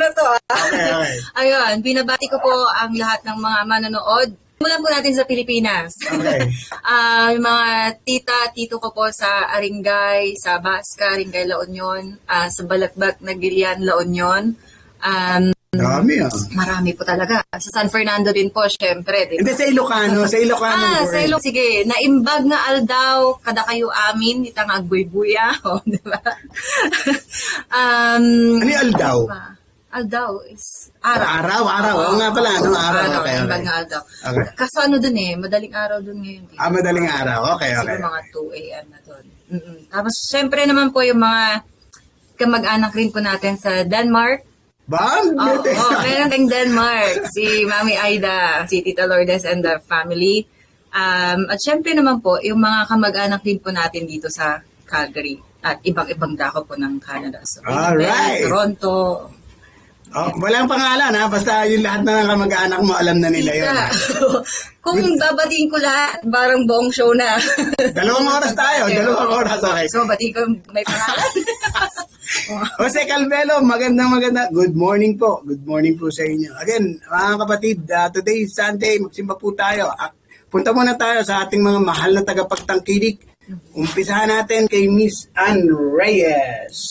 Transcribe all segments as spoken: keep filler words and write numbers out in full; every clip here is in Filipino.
to. Ah. Okay, okay. Ayun, binabati ko po ang lahat ng mga manonood. Mulan po natin sa Pilipinas. Okay. uh, yung mga tita, tito ko po sa Aringay, sa Basca, Aringay, La Union, uh, sa Balakbak, Nagilian, La Union. Um, Marami ah. Marami po talaga. Sa San Fernando din po, syempre. Diba? Hindi, sa Ilocano. Sa Ilocano. Ah, sa Ilocano. Sige, naimbag nga aldaw, kada kayo amin, itang agbuy-buya. O, diba? um, ano yung aldaw? Aldaw is araw. Araw, araw. Oo nga pala. Ano, araw. Araw, Okay, imbag okay. nga aldaw. Okay. Kaso ano dun eh, madaling araw dun ngayon. Dito. Ah, madaling araw. Okay, okay. Siguro mga two a.m. na dun. Mm-mm. Tapos, syempre naman po yung mga kamag-anak rin po natin sa Denmark. Ba? Oo, oh, oh, meron tayong Denmark. Si Mami Aida, si Tita Lourdes and the family. Um, at syempre naman po, yung mga kamag-anak din po natin dito sa Calgary. At ibang-ibang dako po ng Canada. So, alright. Toronto. Oh, walang pangalan ha, basta yung lahat na ng kamag-anak mo, alam na nila yun. Kung babatiin ko lahat, barang buong show na. Dalawang oras tayo, dalawang oras, okay. So, batiin ko may pangalan. Jose Calvelo, magandang maganda. Good morning po. Good morning po sa inyo. Again, mga kapatid, uh, today is Sunday, magsimba po tayo. Uh, punta muna tayo sa ating mga mahal na tagapagtangkilik. Umpisahan natin kay Miss Ann Reyes.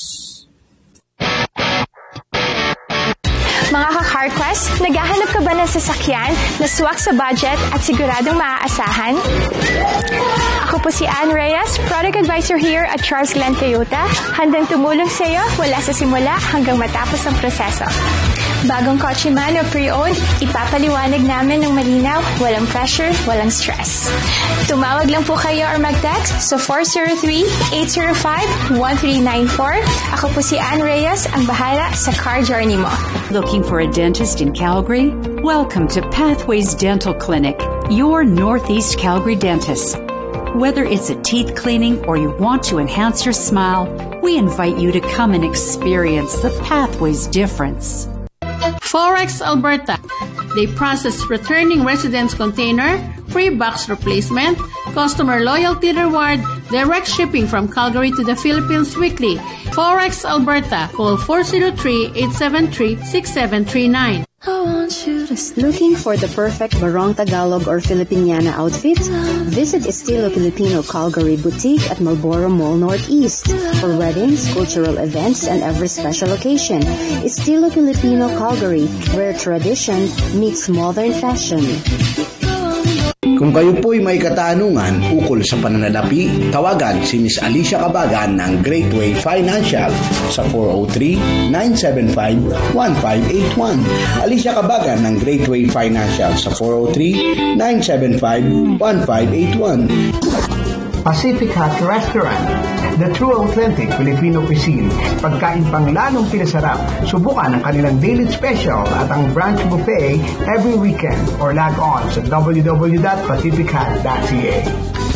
Mga ka-Car Quest, naghahanap ka ba ng sasakyan na swak sa budget at siguradong maaasahan? Ako po si Ann Reyes, Product Advisor here at Charles Glenn Toyota. Handang tumulong sa iyo mula sa simula hanggang matapos ang proseso. Bagong kotse man o pre-owned, ipapaliwanag namin ng malinaw, walang pressure, walang stress. Tumawag lang po kayo or mag-text sa four zero three, eight zero five, one three nine four. Ako po si Ann Reyes, ang bahala sa car journey mo. Looking for a dentist in Calgary? Welcome to Pathways Dental Clinic, your Northeast Calgary dentist. Whether it's a teeth cleaning or you want to enhance your smile, we invite you to come and experience the Pathways difference. Forex Alberta. They process returning residents container, free box replacement, customer loyalty reward, direct shipping from Calgary to the Philippines weekly. Forex Alberta. Call four zero three, eight seven three, six seven three nine. Looking for the perfect Barong Tagalog or Filipiniana outfit? Visit Estilo Filipino Calgary Boutique at Marlborough Mall Northeast for weddings, cultural events, and every special occasion. Estilo Filipino Calgary, where tradition meets modern fashion. Kung kayo po'y may katanungan ukol sa pananalapi, tawagan si Miss Alicia Cabagan ng Great Way Financial sa four oh three, nine seven five, one five eight one. Alicia Cabagan ng Great Way Financial sa four oh three, nine seven five, one five eight one. Pacific Hut Restaurant, the true authentic Filipino cuisine. Pagkain pang lalong pinasarap. Subukan ang kanilang daily special at ang brunch buffet every weekend or log on sa w w w dot pacific hut dot c a.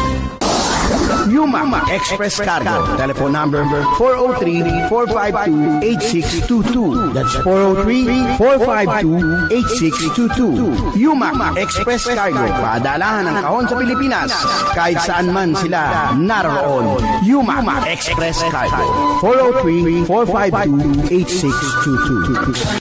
Yuma Express Cargo. Telephone number four oh three, four five two, eight six two two. That's four oh three, four five two, eight six two two. Yuma Express Cargo. Paadalahan ng kahon sa Pilipinas. Kahit saan man sila naroon. Yuma Express Cargo. four oh three, four five two, eight six two two.